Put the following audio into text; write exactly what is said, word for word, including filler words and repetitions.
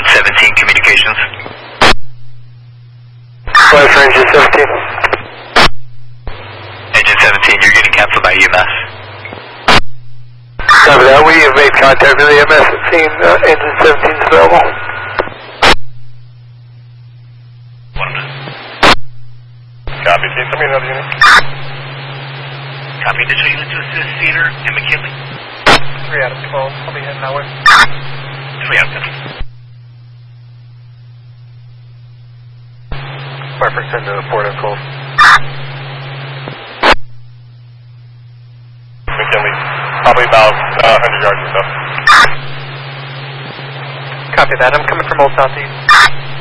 seventeen communications. Flight for engine seventeen. Engine seventeen, you're getting canceled by E M S. Copy that. We have made contact with E M S and seen uh, engine seventeen is available. One minute. Copy. Can you tell me another unit? Copy. Additional unit to assist Cedar and McKinley. three out of twelve. I'll be heading that way. three out of ten. Perfect. Send to the port at twelve. McKinley. Probably about uh, one hundred yards or so. Copy that. I'm coming from Old Southeast.